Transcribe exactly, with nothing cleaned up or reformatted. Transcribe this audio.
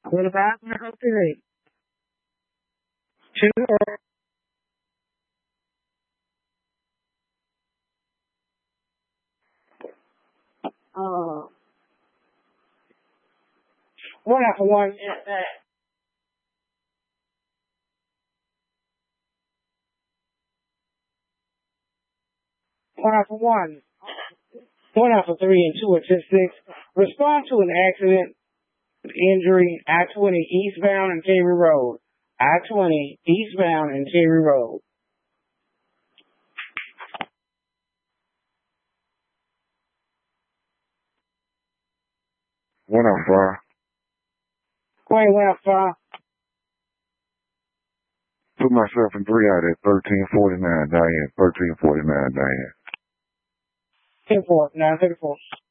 What about the hope today? Two or uh one out for one. One out for one. One out for three and two assist six. Respond to an accident, injury, I twenty eastbound and Terry Road. I twenty eastbound and Terry Road. One out five. Queen one out five. Put myself in three out at thirteen forty-nine, Diane. thirteen forty-nine, Diane. ten four. Nine thirty four.